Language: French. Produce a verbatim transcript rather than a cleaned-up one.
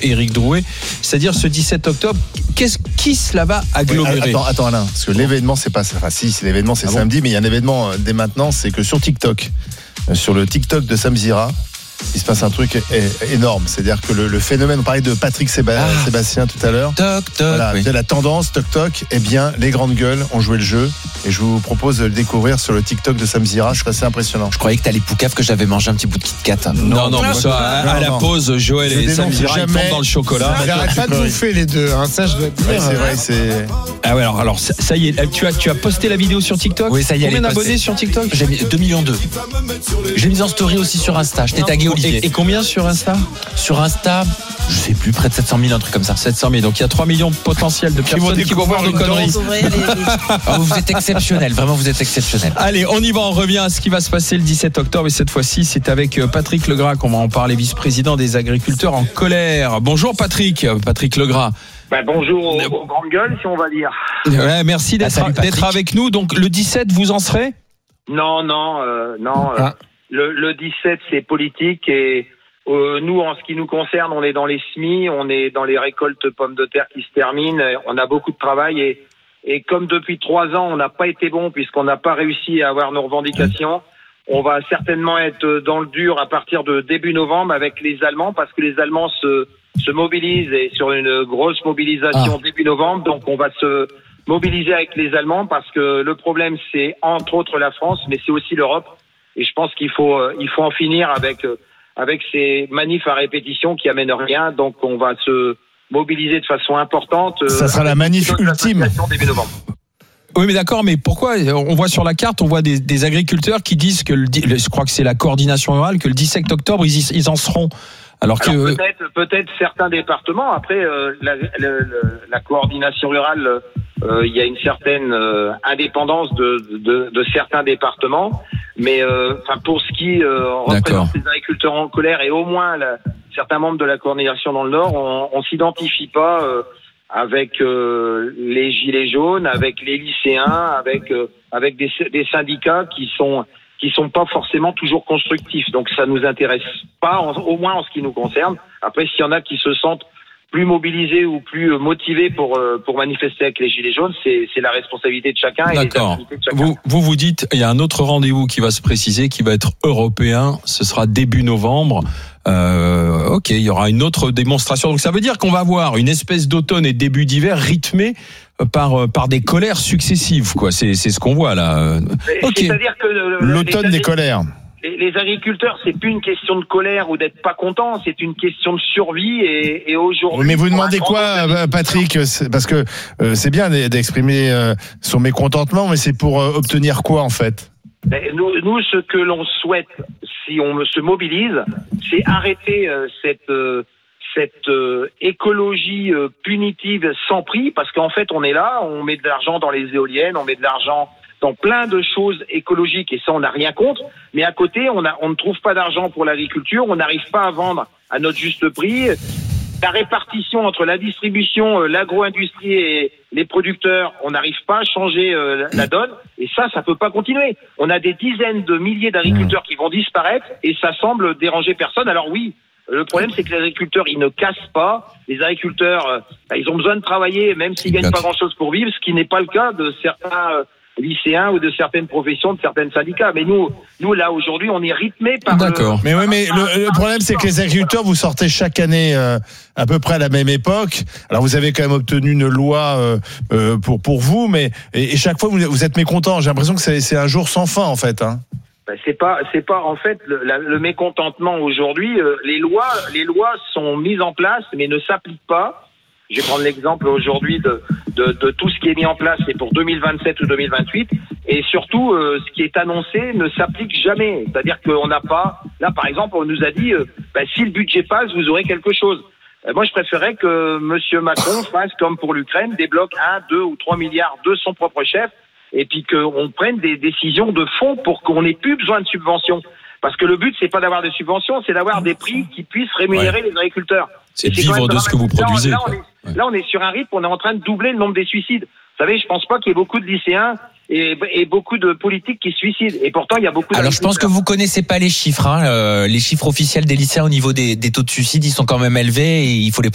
Éric Drouet, c'est-à-dire ce dix-sept octobre. Qu'est-ce qui cela va agglomérer ? Oui, attends, attends Alain, parce que l'événement c'est pas, enfin si, c'est l'événement c'est ah bon samedi, mais il y a un événement dès maintenant, c'est que sur TikTok, sur le TikTok de Samzira, il se passe un truc énorme. C'est-à-dire que le, le phénomène, on parlait de Patrick Séba- ah. Sébastien tout à l'heure. Toc, toc. Voilà, oui. la tendance, toc toc. Eh bien, les grandes gueules ont joué le jeu. Et je vous propose de le découvrir sur le TikTok de Samzira. C'est assez impressionnant. Je croyais que t'allais poucave que j'avais mangé un petit bout de Kit Kat. Non, non, mais ça, à, à la pause, Joël Je et Samzira, ils tombent dans le chocolat. J'arrête pas de bouffer les deux, hein. Ça je dois te dire. Ouais, c'est vrai, c'est. Ah ouais, alors, alors ça, ça y est, tu as, tu as posté la vidéo sur TikTok ? Oui, ça y est. Combien d'abonnés sur TikTok ? J'ai mis deux millions deux. J'ai mis en story aussi sur Insta. Je t'ai tagué Olivier. Et, et combien sur Insta ? Sur Insta, je sais plus, près de sept cent mille, un truc comme ça. sept cent mille. Donc il y a trois millions potentiels de personnes qui vont voir nos conneries. Oh, vous êtes exceptionnel, vraiment vous êtes exceptionnel. Allez, on y va, on revient à ce qui va se passer le dix-sept octobre. Et cette fois-ci, c'est avec Patrick Legras qu'on va en parler, vice-président des agriculteurs en colère. Bonjour Patrick, Patrick Legras. Ben bonjour aux, aux grandes gueules, si on va dire. Ouais, merci d'être, ah, salut, d'être avec nous. Donc le dix-sept, vous en serez ? Non, non, euh, non. Euh, ah. le, le dix-sept, c'est politique et euh, nous, en ce qui nous concerne, on est dans les semis, on est dans les récoltes pommes de terre qui se terminent. On a beaucoup de travail et, et comme depuis trois ans, on n'a pas été bon puisqu'on n'a pas réussi à avoir nos revendications. On va certainement être dans le dur à partir de début novembre avec les Allemands parce que les Allemands se, se mobilisent et sur une grosse mobilisation ah. début novembre. Donc, on va se mobiliser avec les Allemands parce que le problème, c'est entre autres la France, mais c'est aussi l'Europe. Et je pense qu'il faut, il faut en finir avec, avec ces manifs à répétition qui amènent rien. Donc, on va se mobiliser de façon importante. Ça sera la manif ultime. Début novembre. Oui, mais d'accord, mais pourquoi ? On voit sur la carte, on voit des, des agriculteurs qui disent que, le, je crois que c'est la coordination rurale, que le dix-sept octobre, ils, y, ils en seront. Alors que Alors peut-être, peut-être certains départements. Après, euh, la, la, la coordination rurale, euh, il y a une certaine euh, indépendance de, de, de certains départements. Mais euh, enfin, pour ce qui euh, représente les agriculteurs en colère et au moins la, certains membres de la coordination dans le Nord, on, on s'identifie pas. Euh, avec euh, les gilets jaunes, avec les lycéens, avec euh, avec des, des syndicats qui sont qui sont pas forcément toujours constructifs. Donc ça nous intéresse pas, en, au moins en ce qui nous concerne. Après, s'il y en a qui se sentent plus mobilisés ou plus motivés pour euh, pour manifester avec les gilets jaunes, c'est c'est la responsabilité de chacun. D'accord. Et de chacun. Vous vous vous dites, il y a un autre rendez-vous qui va se préciser, qui va être européen. Ce sera début novembre. Euh, ok, il y aura une autre démonstration. Donc ça veut dire qu'on va avoir une espèce d'automne et début d'hiver rythmé par par des colères successives, quoi. C'est c'est ce qu'on voit là. Mais, ok. C'est-à-dire que le, l'automne des colères. Les, les agriculteurs, c'est plus une question de colère ou d'être pas content, c'est une question de survie et, et aujourd'hui. Mais vous demandez quoi, Patrick ? Parce que euh, c'est bien d'exprimer euh, son mécontentement, mais c'est pour euh, obtenir quoi en fait ? Nous, nous, ce que l'on souhaite, si on se mobilise, c'est arrêter euh, cette euh, cette euh, écologie euh, punitive sans prix, parce qu'en fait, on est là, on met de l'argent dans les éoliennes, on met de l'argent dans plein de choses écologiques, et ça, on n'a rien contre. Mais à côté, on, a, on ne trouve pas d'argent pour l'agriculture, on n'arrive pas à vendre à notre juste prix. La répartition entre la distribution, euh, l'agro-industrie et les producteurs, on n'arrive pas à changer euh, la donne. Et ça, ça peut pas continuer. On a des dizaines de milliers d'agriculteurs qui vont disparaître et ça semble déranger personne. Alors oui, le problème, c'est que les agriculteurs, ils ne cassent pas. Les agriculteurs, euh, bah, ils ont besoin de travailler, même s'ils gagnent pas grand-chose pour vivre, ce qui n'est pas le cas de certains euh, lycéens ou de certaines professions, de certains syndicats. Mais nous, nous là aujourd'hui, on est rythmé par. D'accord. Le... Mais oui, mais le, le problème, c'est que les agriculteurs, vous sortez chaque année euh, à peu près à la même époque. Alors vous avez quand même obtenu une loi euh, euh, pour pour vous, mais et, et chaque fois vous, vous êtes mécontent. J'ai l'impression que c'est, c'est un jour sans fin en fait. Hein. Ben, c'est pas, c'est pas en fait le, la, le mécontentement aujourd'hui. Euh, les lois, les lois sont mises en place, mais ne s'appliquent pas. Je vais prendre l'exemple aujourd'hui de, de, de tout ce qui est mis en place, c'est pour deux mille vingt-sept ou deux mille vingt-huit, et surtout euh, ce qui est annoncé ne s'applique jamais. C'est-à-dire qu'on n'a pas, là par exemple, on nous a dit, euh, bah, si le budget passe, vous aurez quelque chose. Euh, moi, je préférais que Monsieur Macron fasse comme pour l'Ukraine, débloque un, deux ou trois milliards de son propre chef, et puis qu'on prenne des décisions de fond pour qu'on n'ait plus besoin de subventions. Parce que le but, c'est pas d'avoir des subventions, c'est d'avoir des prix qui puissent rémunérer ouais. les agriculteurs. C'est de vivre de ce que vous produisez. Là, là, on est, ouais. là, on est sur un rythme, on est en train de doubler le nombre des suicides. Vous savez, je pense pas qu'il y ait beaucoup de lycéens et, et beaucoup de politiques qui se suicident. Et pourtant, il y a beaucoup. Alors, je pense que vous connaissez pas les chiffres. Hein. Euh, les chiffres officiels des lycéens au niveau des, des taux de suicide, ils sont quand même élevés et il faut les